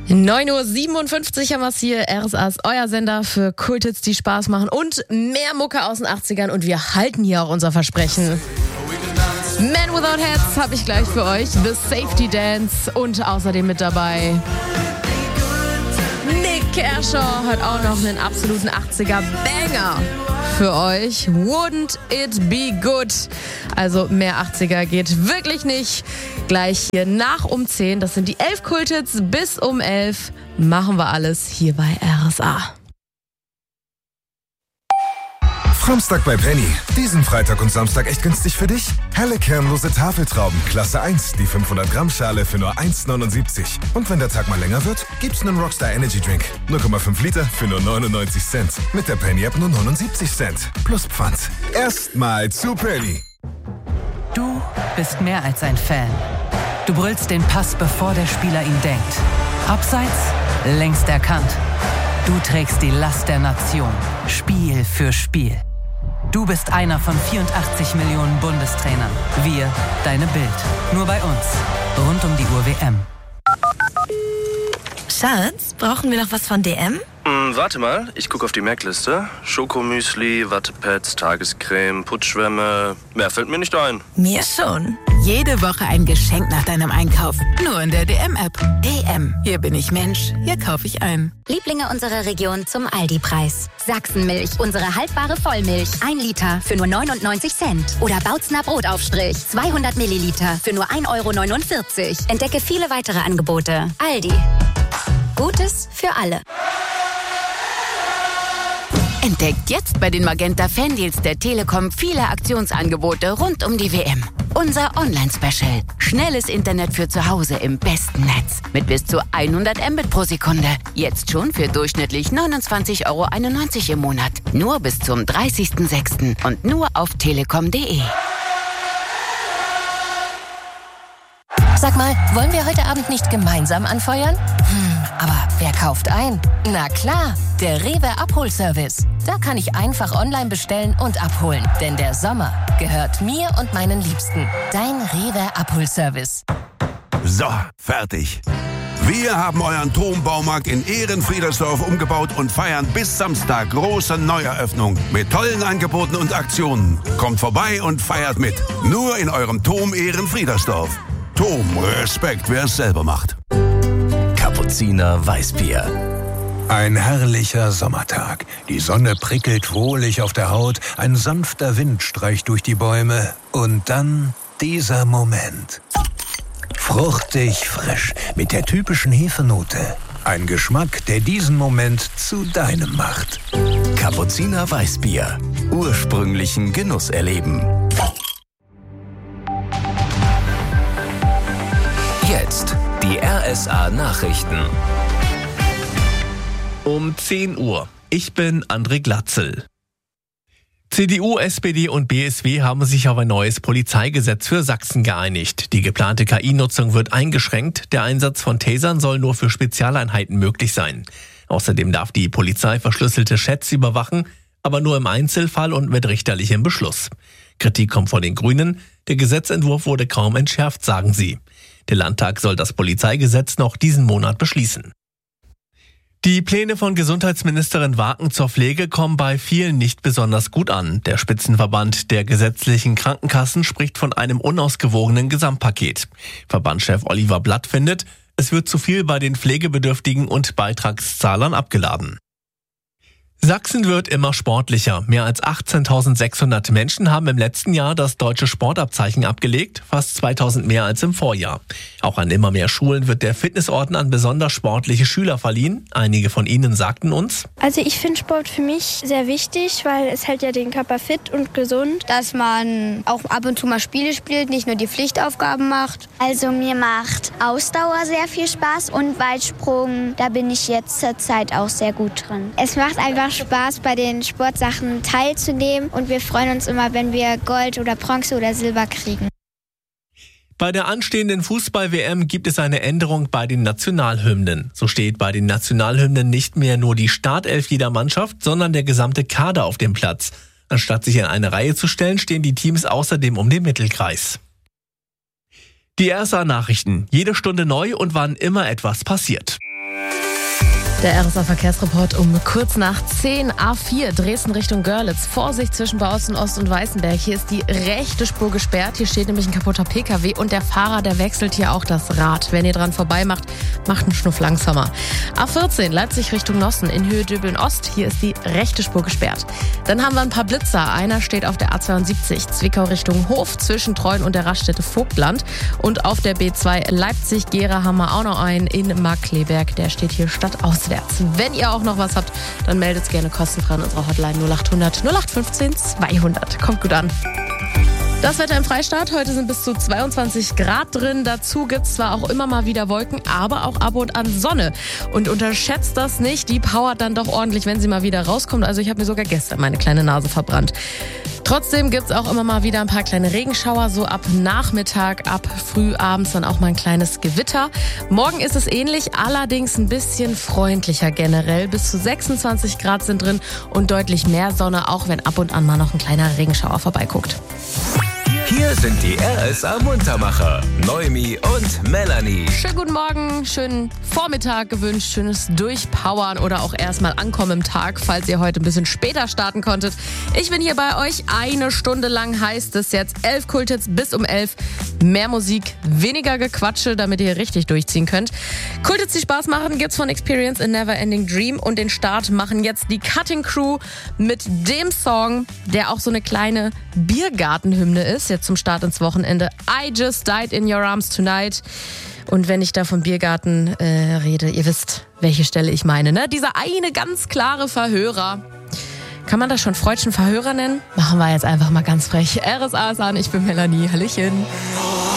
9.57 Uhr haben wir es hier. RSA ist euer Sender für Kulthits, die Spaß machen und mehr Mucke aus den 80ern. Und wir halten hier auch unser Versprechen. Man Without Hats habe ich gleich für euch. The Safety Dance und außerdem mit dabei Nick Kershaw hat auch noch einen absoluten 80er-Banger für euch. Wouldn't it be good? Also mehr 80er geht wirklich nicht. Gleich hier nach um 10, das sind die 11 Kulthits, bis um 11 machen wir alles hier bei RSA. Samstag bei Penny. Diesen Freitag und Samstag echt günstig für dich? Helle kernlose Tafeltrauben, Klasse 1, die 500 Gramm Schale für nur 1,79. Und wenn der Tag mal länger wird, gibt's einen Rockstar Energy Drink. 0,5 Liter für nur 99 Cent. Mit der Penny App nur 79 Cent. Plus Pfand. Erstmal zu Penny. Du bist mehr als ein Fan. Du brüllst den Pass, bevor der Spieler ihn denkt. Abseits, längst erkannt. Du trägst die Last der Nation. Spiel für Spiel. Du bist einer von 84 Millionen Bundestrainern. Wir, deine Bild. Nur bei uns. Rund um die Uhr WM. Schatz, brauchen wir noch was von DM? Warte mal, ich gucke auf die Merkliste. Schokomüsli, Wattepads, Tagescreme, Putzschwämme. Mehr fällt mir nicht ein. Mir schon. Jede Woche ein Geschenk nach deinem Einkauf. Nur in der DM-App. DM. Hier bin ich Mensch. Hier kaufe ich ein. Lieblinge unserer Region zum Aldi-Preis. Sachsenmilch, unsere haltbare Vollmilch. 1 Liter für nur 99 Cent. Oder Bautzner Brotaufstrich. 200 Milliliter für nur 1,49 €. Entdecke viele weitere Angebote. Aldi. Gutes für alle. Entdeckt jetzt bei den Magenta Fandeals der Telekom viele Aktionsangebote rund um die WM. Unser Online-Special. Schnelles Internet für zu Hause im besten Netz. Mit bis zu 100 Mbit pro Sekunde. Jetzt schon für durchschnittlich 29,91 € im Monat. Nur bis zum 30.06. und nur auf telekom.de. Sag mal, wollen wir heute Abend nicht gemeinsam anfeuern? Aber wer kauft ein? Na klar, der Rewe Abholservice. Da kann ich einfach online bestellen und abholen. Denn der Sommer gehört mir und meinen Liebsten. Dein Rewe Abholservice. So, fertig. Wir haben euren Turmbaumarkt in Ehrenfriedersdorf umgebaut und feiern bis Samstag große Neueröffnung mit tollen Angeboten und Aktionen. Kommt vorbei und feiert mit. Nur in eurem Turm Ehrenfriedersdorf. Turm, Respekt, wer es selber macht. Kapuziner Weißbier. Ein herrlicher Sommertag. Die Sonne prickelt wohlig auf der Haut, ein sanfter Wind streicht durch die Bäume und dann dieser Moment. Fruchtig frisch, mit der typischen Hefenote. Ein Geschmack, der diesen Moment zu deinem macht. Kapuziner Weißbier. Ursprünglichen Genuss erleben. Jetzt die RSA Nachrichten. Um 10 Uhr. Ich bin André Glatzel. CDU, SPD und BSW haben sich auf ein neues Polizeigesetz für Sachsen geeinigt. Die geplante KI-Nutzung wird eingeschränkt. Der Einsatz von Tasern soll nur für Spezialeinheiten möglich sein. Außerdem darf die Polizei verschlüsselte Chats überwachen, aber nur im Einzelfall und mit richterlichem Beschluss. Kritik kommt von den Grünen. Der Gesetzentwurf wurde kaum entschärft, sagen sie. Der Landtag soll das Polizeigesetz noch diesen Monat beschließen. Die Pläne von Gesundheitsministerin Waken zur Pflege kommen bei vielen nicht besonders gut an. Der Spitzenverband der gesetzlichen Krankenkassen spricht von einem unausgewogenen Gesamtpaket. Verbandschef Oliver Blatt findet, es wird zu viel bei den Pflegebedürftigen und Beitragszahlern abgeladen. Sachsen wird immer sportlicher. Mehr als 18.600 Menschen haben im letzten Jahr das deutsche Sportabzeichen abgelegt, fast 2.000 mehr als im Vorjahr. Auch an immer mehr Schulen wird der Fitnessorden an besonders sportliche Schüler verliehen. Einige von ihnen sagten uns: Also ich finde Sport für mich sehr wichtig, weil es hält ja den Körper fit und gesund. Dass man auch ab und zu mal Spiele spielt, nicht nur die Pflichtaufgaben macht. Also mir macht Ausdauer sehr viel Spaß und Weitsprung, da bin ich jetzt zur Zeit auch sehr gut drin. Es macht einfach Spaß, bei den Sportsachen teilzunehmen und wir freuen uns immer, wenn wir Gold oder Bronze oder Silber kriegen. Bei der anstehenden Fußball-WM gibt es eine Änderung bei den Nationalhymnen. So steht bei den Nationalhymnen nicht mehr nur die Startelf jeder Mannschaft, sondern der gesamte Kader auf dem Platz. Anstatt sich in eine Reihe zu stellen, stehen die Teams außerdem um den Mittelkreis. Die RSA Nachrichten. Jede Stunde neu und wann immer etwas passiert. Der RSA-Verkehrsreport um kurz nach 10, A4, Dresden Richtung Görlitz. Vorsicht zwischen Bautzen Ost und Weißenberg. Hier ist die rechte Spur gesperrt. Hier steht nämlich ein kaputter PKW und der Fahrer, der wechselt hier auch das Rad. Wenn ihr dran vorbei macht, macht einen Schnuff langsamer. A14, Leipzig Richtung Nossen in Höhe Döbeln-Ost. Hier ist die rechte Spur gesperrt. Dann haben wir ein paar Blitzer. Einer steht auf der A72, Zwickau Richtung Hof zwischen Treuen und der Raststätte Vogtland. Und auf der B2 Leipzig-Gera haben wir auch noch einen in Markkleeberg. Der steht hier stadtauswärts. Wenn ihr auch noch was habt, dann meldet es gerne kostenfrei an unserer Hotline 0800 0815 200. Kommt gut an. Das Wetter im Freistaat. Heute sind bis zu 22 Grad drin. Dazu gibt es zwar auch immer mal wieder Wolken, aber auch ab und an Sonne. Und unterschätzt das nicht, die powert dann doch ordentlich, wenn sie mal wieder rauskommt. Also ich habe mir sogar gestern meine kleine Nase verbrannt. Trotzdem gibt es auch immer mal wieder ein paar kleine Regenschauer, so ab Nachmittag, ab früh abends dann auch mal ein kleines Gewitter. Morgen ist es ähnlich, allerdings ein bisschen freundlicher generell. Bis zu 26 Grad sind drin und deutlich mehr Sonne, auch wenn ab und an mal noch ein kleiner Regenschauer vorbeiguckt. Hier sind die RSA-Muntermacher, Noemi und Melanie. Schönen guten Morgen, schönen Vormittag gewünscht, schönes Durchpowern oder auch erstmal Ankommen im Tag, falls ihr heute ein bisschen später starten konntet. Ich bin hier bei euch, 1 Stunde lang heißt es jetzt 11 Kulthits bis um 11. Mehr Musik, weniger Gequatsche, damit ihr richtig durchziehen könnt. Kulthits, die Spaß machen, gibt's von Experience in Never Ending Dream und den Start machen jetzt die Cutting Crew mit dem Song, der auch so eine kleine Biergartenhymne ist, jetzt zum Start ins Wochenende. I Just Died in Your Arms Tonight. Und wenn ich da vom Biergarten rede, ihr wisst, welche Stelle ich meine, ne? Dieser eine ganz klare Verhörer. Kann man das schon freudschen Verhörer nennen? Machen wir jetzt einfach mal ganz frech. RSA ist an, ich bin Melanie. Hallöchen.